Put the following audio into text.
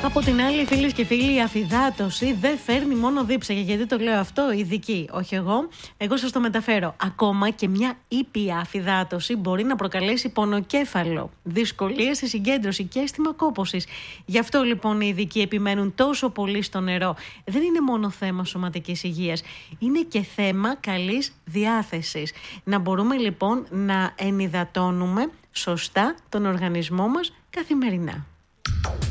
Από την άλλη, φίλες και φίλοι, η αφυδάτωση δεν φέρνει μόνο δίψα. Γιατί το λέω αυτό, ειδικοί, όχι εγώ. Εγώ σας το μεταφέρω. Ακόμα και μια ήπια αφυδάτωση μπορεί να προκαλέσει πονοκέφαλο, δυσκολίες στη συγκέντρωση και αίσθημα κόπωσης. Γι' αυτό λοιπόν οι ειδικοί επιμένουν τόσο πολύ στο νερό. Δεν είναι μόνο θέμα σωματικής υγείας, είναι και θέμα καλής διάθεσης. Να μπορούμε λοιπόν να ενυδατώνουμε σωστά τον οργανισμό μας καθημερινά.